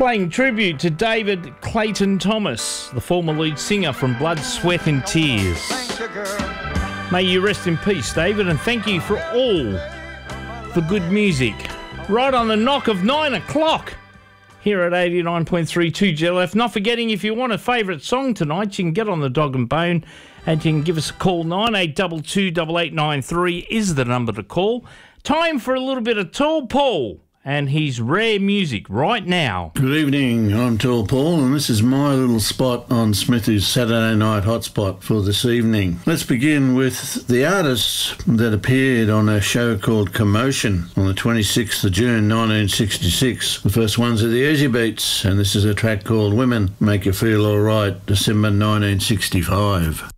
Playing tribute to David Clayton Thomas, the former lead singer from Blood, Sweat and Tears. May you rest in peace, David, and thank you for all the good music. Right on the knock of 9 o'clock here at 89.3 2GLF. Not forgetting, if you want a favourite song tonight, you can get on the Dog and Bone and you can give us a call. 9822 8893 is the number to call. Time for a little bit of Tall Paul and his rare music right now. Good evening, I'm Tall Paul, and this is my little spot on Smithy's Saturday Night Hotspot for this evening. Let's begin with the artists that appeared on a show called Commotion on the 26th of June 1966. The first ones are the Easy Beats, and this is a track called Women Make You Feel Alright, December 1965.